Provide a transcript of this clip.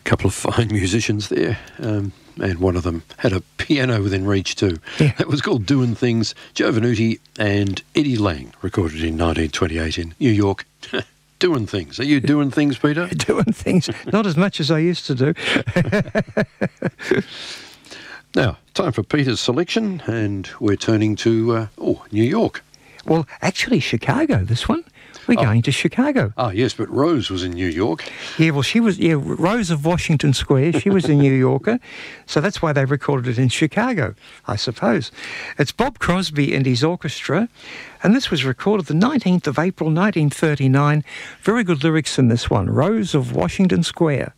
couple of fine musicians there, and one of them had a piano within reach too. Yeah. It was called Doing Things. Joe Venuti and Eddie Lang recorded in 1928 in New York. Doing Things. Are you doing things, Peter? Doing things, not as much as I used to do. Now, time for Peter's selection, and we're turning to, New York. Well, actually, Chicago, this one. We're going to Chicago. Ah, yes, but Rose was in New York. Yeah, well, she was, Rose of Washington Square. She was a New Yorker. So that's why they recorded it in Chicago, I suppose. It's Bob Crosby and his orchestra. And this was recorded the 19th of April, 1939. Very good lyrics in this one. Rose of Washington Square.